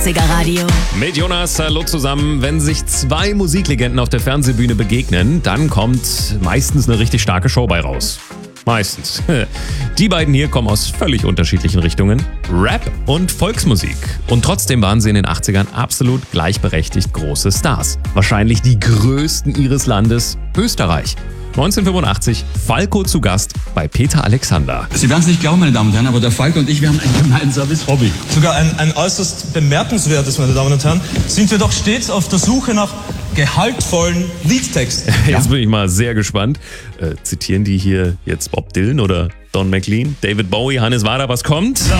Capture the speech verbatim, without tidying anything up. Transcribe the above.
achtziger Radio. Mit Jonas, hallo zusammen. Wenn sich zwei Musiklegenden auf der Fernsehbühne begegnen, dann kommt meistens eine richtig starke Show bei raus. Meistens. Die beiden hier kommen aus völlig unterschiedlichen Richtungen. Rap und Volksmusik. Und trotzdem waren sie in den achtzigern absolut gleichberechtigt große Stars. Wahrscheinlich die größten ihres Landes, Österreich. neunzehnhundertfünfundachtzig, Falco zu Gast bei Peter Alexander. Sie werden es nicht glauben, meine Damen und Herren, aber der Falco und ich, wir haben ein gemeinsames Hobby. Sogar ein, ein äußerst bemerkenswertes, meine Damen und Herren. Sind wir doch stets auf der Suche nach gehaltvollen Liedtexten. Jetzt bin ich mal sehr gespannt. Äh, zitieren die hier jetzt Bob Dylan oder Don McLean? David Bowie, Hannes Wader, was kommt?